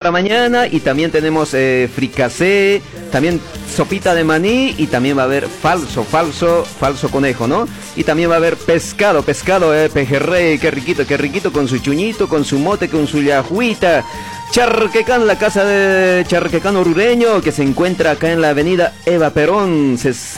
para mañana, y también tenemos fricasé, también sopita de maní, y también va a haber falso conejo, ¿no? Y también va a haber pescado, pejerrey, qué riquito, con su chuñito, con su mote, con su yajuita. Charquecán, la casa de Charquecán Orureño, que se encuentra acá en la avenida Eva Perón,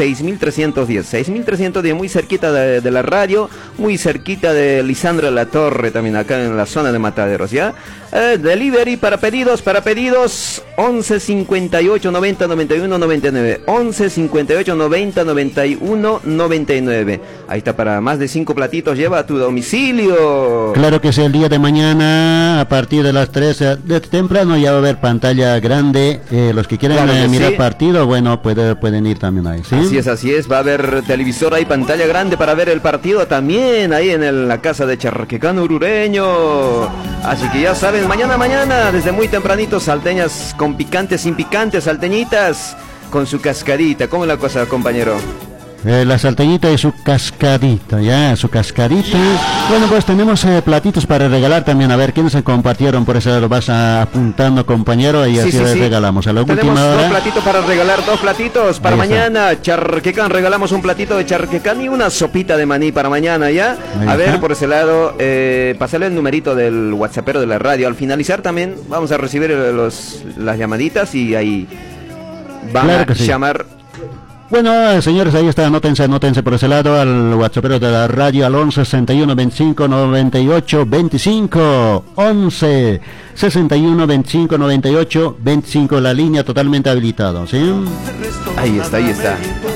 6310, muy cerquita de la radio, muy cerquita de Lisandro de la Torre, también acá en la zona de Mataderos, ¿ya? Delivery para pedidos, 11 58 90 91 99, 11 58 90 91 99. Ahí está, para más de 5 platitos, lleva a tu domicilio. Claro que sí, el día de mañana, a partir de las 3 de temprano, ya va a haber pantalla grande. Los que quieran mirar partido, bueno, pueden ir también ahí, ¿sí? Así es, va a haber televisor ahí, pantalla grande para ver el partido también, ahí en la casa de Charquecán Orureño. Así que ya saben, mañana, desde muy tempranito, salteñas con picantes, sin picantes, salteñitas con su cascarita. ¿Cómo es la cosa, compañero? La salteñita y su cascarita, su cascarita. Bueno, pues tenemos platitos para regalar también. A ver, ¿quiénes se compartieron? Por eso lo vas apuntando, compañero, y así regalamos. A la última hora. Dos platitos para regalar, dos platitos para mañana. Charquecán, regalamos un platito de charquecán y una sopita de maní para mañana, ¿ya? A ver, por ese lado, pasarle el numerito del WhatsAppero de la radio. Al finalizar también vamos a recibir las llamaditas, y ahí van a llamar. Bueno, señores, ahí está, anótense por ese lado al WhatsAppero de la radio al 11 61 25 98 25, 11 61 25 98 25, la línea totalmente habilitada, ¿sí? Ahí está.